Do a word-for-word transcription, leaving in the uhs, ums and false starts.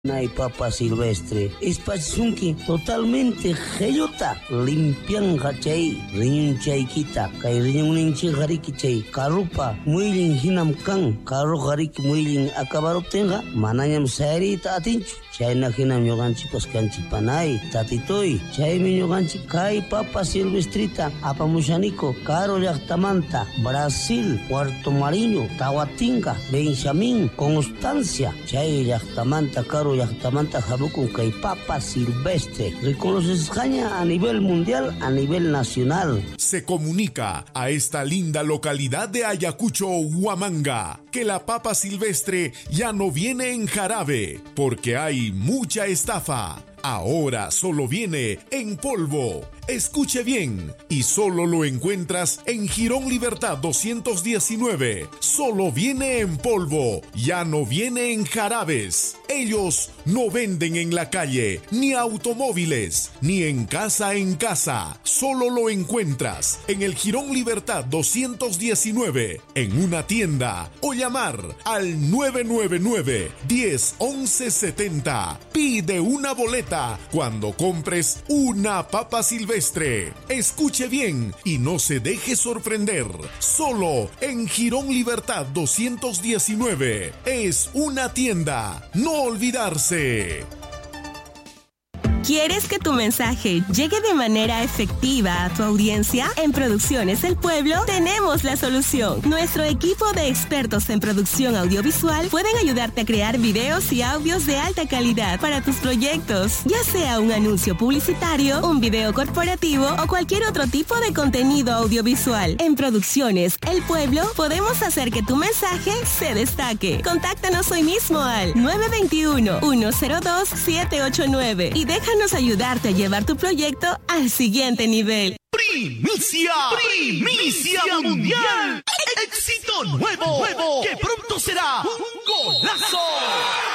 Nay papa silvestre, espasunki totalmente geyota, limpian hachay, riñun chaykita, kay riñun ninchi hariki chay, karupa, muylin hinam kan, karu hariki muylin akabaruptenga, manayam sayrita atinchu, chayna hinam yoganchi paskanchi panay, tatitoy, chaymi yoganchi kay papa silvestrita, apamushaniko, caro llaqtamanta, Brasil, Puerto Mariño, Tahuatinga, Benjamín, Constancia, chay llaqtamanta, caro Yachtamanta Jabuku kay papa silvestre. Reconoce España a nivel mundial, a nivel nacional. Se comunica a esta linda localidad de Ayacucho, Huamanga, que la papa silvestre ya no viene en jarabe, porque hay mucha estafa. Ahora solo viene en polvo. Escuche bien, y solo lo encuentras en Jirón Libertad doscientos diecinueve. Solo viene en polvo, ya no viene en jarabes. Ellos no venden en la calle, ni automóviles, ni en casa en casa. Solo lo encuentras en el Jirón Libertad doscientos diecinueve, en una tienda, o llamar al nueve nueve nueve, diez, once setenta. Pide una boleta cuando compres una papa silvestre. Escuche bien y no se deje sorprender. Solo en Jirón Libertad doscientos diecinueve. Es una tienda. No olvidarse. ¿Quieres que tu mensaje llegue de manera efectiva a tu audiencia? En Producciones El Pueblo tenemos la solución. Nuestro equipo de expertos en producción audiovisual pueden ayudarte a crear videos y audios de alta calidad para tus proyectos, ya sea un anuncio publicitario, un video corporativo o cualquier otro tipo de contenido audiovisual. En Producciones El Pueblo podemos hacer que tu mensaje se destaque. Contáctanos hoy mismo al nueve dos uno, uno cero dos, siete ocho nueve y déjanos ayudarte a llevar tu proyecto al siguiente nivel. Primicia, primicia mundial, éxito nuevo, nuevo, que pronto será un golazo.